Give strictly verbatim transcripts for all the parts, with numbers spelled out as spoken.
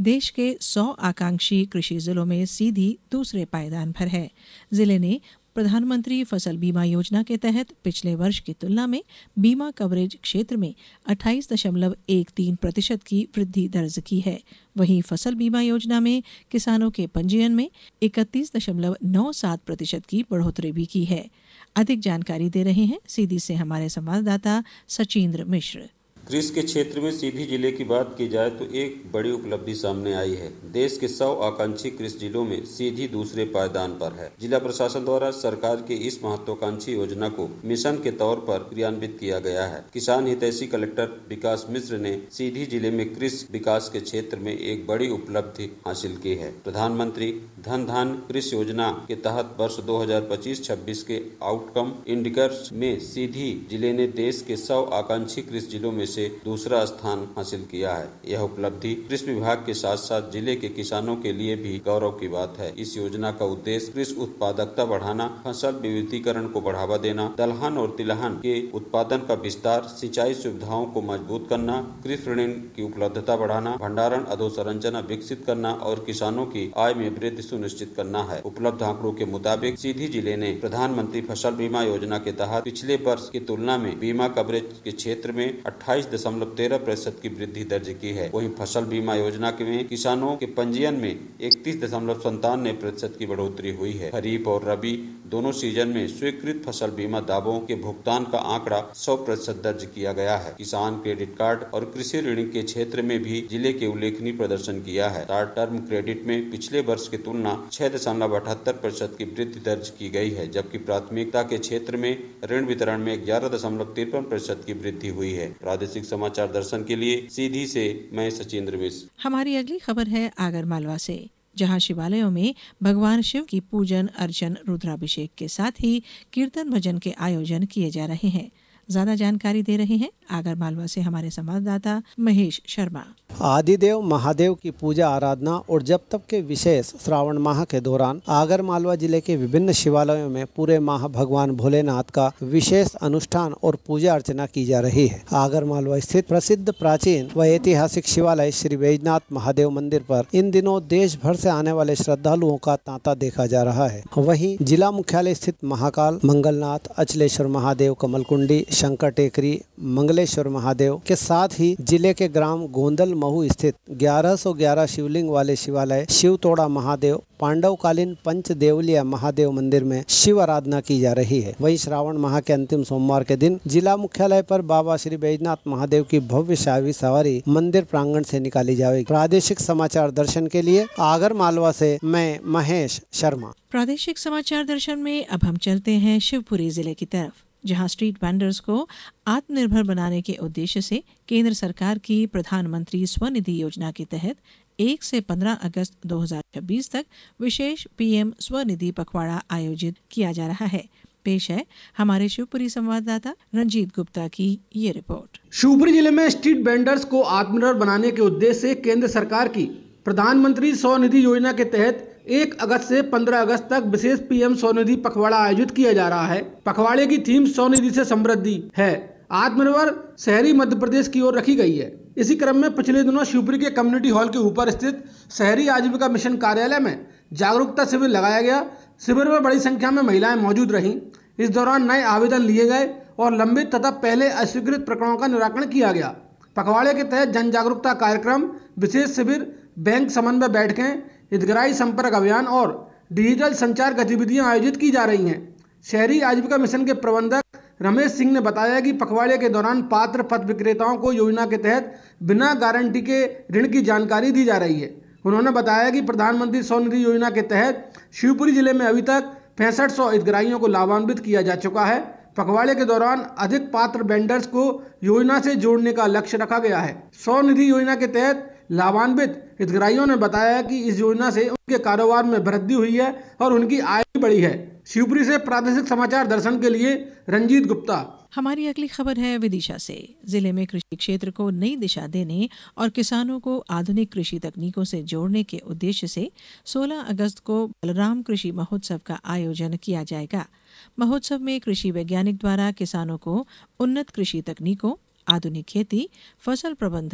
देश के सौ आकांक्षी कृषि जिलों में सीधी दूसरे पायदान पर है। जिले ने प्रधानमंत्री फसल बीमा योजना के तहत पिछले वर्ष की तुलना में बीमा कवरेज क्षेत्र में अट्ठाईस दशमलव एक तीन प्रतिशत की वृद्धि दर्ज की है। वहीं फसल बीमा योजना में किसानों के पंजीयन में इकतीस दशमलव नौ सात प्रतिशत की बढ़ोतरी भी की है। अधिक जानकारी दे रहे हैं सीधी से हमारे संवाददाता सचिंद्र मिश्र। कृषि के क्षेत्र में सीधी जिले की बात की जाए तो एक बड़ी उपलब्धि सामने आई है। देश के सौ आकांक्षी कृषि जिलों में सीधी दूसरे पायदान पर है। जिला प्रशासन द्वारा सरकार की इस महत्वाकांक्षी योजना को मिशन के तौर पर क्रियान्वित किया गया है। किसान हितैषी कलेक्टर विकास मिश्र ने सीधी जिले में कृषि विकास के क्षेत्र में एक बड़ी उपलब्धि हासिल की है। प्रधानमंत्री धन धान्य कृषि योजना के तहत वर्ष दो हजार पच्चीस छब्बीस के आउटकम इंडिकेटर्स में सीधी जिले ने देश के सौ आकांक्षी कृषि जिलों में से दूसरा स्थान हासिल किया है। यह उपलब्धि कृषि विभाग के साथ साथ जिले के किसानों के लिए भी गौरव की बात है। इस योजना का उद्देश्य कृषि उत्पादकता बढ़ाना, फसल विविधीकरण को बढ़ावा देना, दलहन और तिलहन के उत्पादन का विस्तार, सिंचाई सुविधाओं को मजबूत करना, कृषि ऋण की उपलब्धता बढ़ाना, भंडारण अधोसंरचना विकसित करना और किसानों की आय में वृद्धि सुनिश्चित करना है। उपलब्ध आंकड़ों के मुताबिक सीधी जिले ने प्रधानमंत्री फसल बीमा योजना के तहत पिछले वर्ष की तुलना में बीमा कवरेज के क्षेत्र में अट्ठाईस दशमलव तेरह प्रतिशत की वृद्धि दर्ज की है। वहीं फसल बीमा योजना के में किसानों के पंजीयन में इकतीस दशमलव संतानवे प्रतिशत की बढ़ोतरी हुई है। खरीफ और रबी दोनों सीजन में स्वीकृत फसल बीमा दावों के भुगतान का आंकड़ा सौ प्रतिशत दर्ज किया गया है। किसान क्रेडिट कार्ड और कृषि ऋण के क्षेत्र में भी जिले के उल्लेखनीय प्रदर्शन किया है। शॉर्ट टर्म क्रेडिट में पिछले वर्ष की तुलना छह दशमलव अठहत्तर प्रतिशत की वृद्धि दर्ज की गई है, जबकि प्राथमिकता के क्षेत्र में ऋण वितरण में ग्यारह दशमलव तिरपन प्रतिशत की वृद्धि हुई है। प्रादेशिक समाचार दर्शन के लिए सीधी से मैं सचिंद्र मिश्र। हमारी अगली खबर है आगरमालवा से, जहां शिवालयों में भगवान शिव की पूजन अर्चन रुद्राभिषेक के साथ ही कीर्तन भजन के आयोजन किए जा रहे हैं। ज्यादा जानकारी दे रहे हैं आगरमालवा से हमारे संवाददाता महेश शर्मा। आदिदेव महादेव की पूजा आराधना और जप तप के विशेष श्रावण माह के दौरान आगरमालवा जिले के विभिन्न शिवालयों में पूरे माह भगवान भोलेनाथ का विशेष अनुष्ठान और पूजा अर्चना की जा रही है। आगरमालवा स्थित प्रसिद्ध प्राचीन व ऐतिहासिक शिवालय श्री बैजनाथ महादेव मंदिर पर इन दिनों देश भर से आने वाले श्रद्धालुओं का तांता देखा जा रहा है। वहीं जिला मुख्यालय स्थित महाकाल, मंगलनाथ, अचलेश्वर महादेव, कमलकुंडी, शंकर टेकरी, मंगलेश्वर महादेव के साथ ही जिले के ग्राम गोंदल महू स्थित ग्यारह सौ ग्यारह शिवलिंग वाले शिवालय शिवतोड़ा महादेव, पांडवकालीन पंचदेवलिया महादेव मंदिर में शिव आराधना की जा रही है। वहीं श्रावण माह के अंतिम सोमवार के दिन जिला मुख्यालय पर बाबा श्री बैजनाथ महादेव की भव्य शाही सवारी मंदिर प्रांगण से निकाली जाएगी। प्रादेशिक समाचार दर्शन के लिए आगरमालवा से मैं महेश शर्मा। प्रादेशिक समाचार दर्शन में अब हम चलते हैं शिवपुरी जिले की तरफ, जहां स्ट्रीट वेंडर्स को आत्मनिर्भर बनाने के उद्देश्य से केंद्र सरकार की प्रधानमंत्री स्वनिधि योजना के तहत एक से पंद्रह अगस्त दो हज़ार छब्बीस तक विशेष पीएम स्वनिधि पखवाड़ा आयोजित किया जा रहा है। पेश है हमारे शिवपुरी संवाददाता रंजीत गुप्ता की ये रिपोर्ट। शिवपुरी जिले में स्ट्रीट वेंडर्स को आत्मनिर्भर बनाने के उद्देश्य से केंद्र सरकार की प्रधानमंत्री स्वनिधि योजना के तहत एक अगस्त से पंद्रह अगस्त तक विशेष पीएम स्वनिधि पखवाड़ा आयोजित किया जा रहा है। पखवाड़े की थीम स्वनिधि से समृद्धि है, आत्मनिर्भर शहरी मध्य प्रदेश की ओर रखी गई है। इसी क्रम में पिछले दिनों शिवपुरी के कम्युनिटी हॉल के ऊपर स्थित शहरी आजीविका मिशन कार्यालय में जागरूकता शिविर लगाया गया। शिविर में बड़ी संख्या में महिलाएं मौजूद रहीं। इस दौरान नए आवेदन लिए गए और लंबित तथा पहले अस्वीकृत प्रकरणों का निराकरण किया गया। पखवाड़े के तहत जन जागरूकता कार्यक्रम, विशेष शिविर, बैंक समन्वय बैठकें, हितग्राही संपर्क अभियान और डिजिटल संचार गतिविधियां आयोजित की जा रही हैं। शहरी आजीविका मिशन के प्रबंधक रमेश सिंह ने बताया कि पखवाड़े के दौरान पात्र पथ विक्रेताओं को योजना के तहत बिना गारंटी के ऋण की जानकारी दी जा रही है। उन्होंने बताया कि प्रधानमंत्री स्वनिधि योजना के तहत शिवपुरी जिले में अभी तक पैंसठ सौ हितग्राहियों को लाभान्वित किया जा चुका है। पखवाड़े के दौरान अधिक पात्र वेंडर्स को योजना से जोड़ने का लक्ष्य रखा गया है। स्वनिधि योजना के तहत लाभान्वित हितग्राहियों ने बताया कि इस योजना से उनके कारोबार में वृद्धि हुई है और उनकी आय भी बढ़ी है। शिवपुरी से प्रादेशिक समाचार दर्शन के लिए रंजीत गुप्ता। हमारी अगली खबर है विदिशा से। जिले में कृषि क्षेत्र को नई दिशा देने और किसानों को आधुनिक कृषि तकनीकों से जोड़ने के उद्देश्य से सोलह अगस्त को बलराम कृषि महोत्सव का आयोजन किया जाएगा। महोत्सव में कृषि वैज्ञानिक द्वारा किसानों को उन्नत कृषि तकनीकों, आधुनिक खेती, फसल प्रबंधन,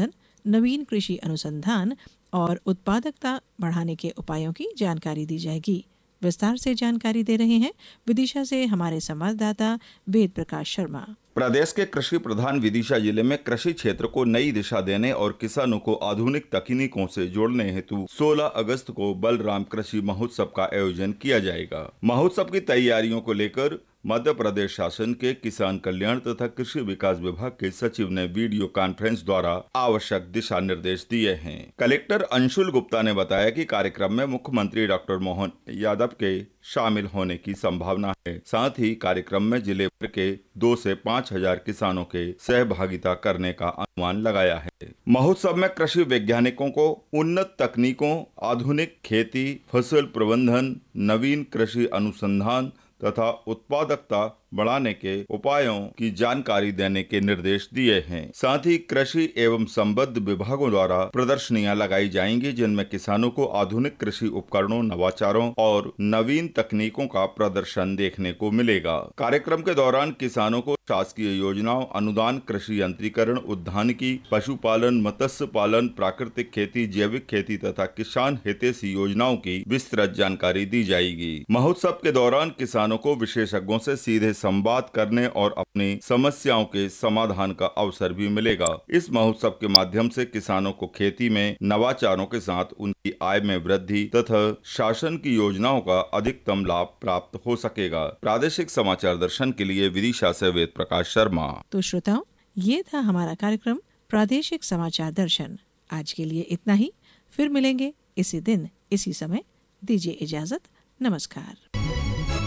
नवीन कृषि अनुसंधान और उत्पादकता बढ़ाने के उपायों की जानकारी दी जाएगी। विस्तार से जानकारी दे रहे हैं विदिशा से हमारे संवाददाता वेद प्रकाश शर्मा। प्रदेश के कृषि प्रधान विदिशा जिले में कृषि क्षेत्र को नई दिशा देने और किसानों को आधुनिक तकनीकों से जोड़ने हेतु सोलह अगस्त को बलराम कृषि महोत्सव का आयोजन किया जाएगा। महोत्सव की तैयारियों को लेकर मध्य प्रदेश शासन के किसान कल्याण तथा कृषि विकास विभाग के सचिव ने वीडियो कॉन्फ्रेंस द्वारा आवश्यक दिशा निर्देश दिए हैं। कलेक्टर अंशुल गुप्ता ने बताया कि कार्यक्रम में मुख्यमंत्री डॉक्टर मोहन यादव के शामिल होने की संभावना है। साथ ही कार्यक्रम में जिले भर के दो से पाँच हजार किसानों के सहभागिता करने का अनुमान लगाया है। महोत्सव में कृषि वैज्ञानिकों को उन्नत तकनीकों, आधुनिक खेती, फसल प्रबंधन, नवीन कृषि अनुसंधान तथा उत्पादकता बढ़ाने के उपायों की जानकारी देने के निर्देश दिए हैं। साथ ही कृषि एवं संबद्ध विभागों द्वारा प्रदर्शनियां लगाई जाएंगी, जिनमें किसानों को आधुनिक कृषि उपकरणों, नवाचारों और नवीन तकनीकों का प्रदर्शन देखने को मिलेगा। कार्यक्रम के दौरान किसानों को शासकीय योजनाओं, अनुदान, कृषि यंत्रीकरण, उद्यानिकी, पशुपालन, मत्स्य पालन, प्राकृतिक खेती, जैविक खेती तथा किसान हितैषी योजनाओं की विस्तृत जानकारी दी जाएगी। महोत्सव के दौरान किसानों को विशेषज्ञों से सीधे संवाद करने और अपनी समस्याओं के समाधान का अवसर भी मिलेगा। इस महोत्सव के माध्यम से किसानों को खेती में नवाचारों के साथ उनकी आय में वृद्धि तथा शासन की योजनाओं का अधिकतम लाभ प्राप्त हो सकेगा। प्रादेशिक समाचार दर्शन के लिए विदिशा से वेद प्रकाश शर्मा। तो श्रोताओं, ये था हमारा कार्यक्रम प्रादेशिक समाचार दर्शन। आज के लिए इतना ही। फिर मिलेंगे इसी दिन इसी समय। दीजिए इजाजत। नमस्कार।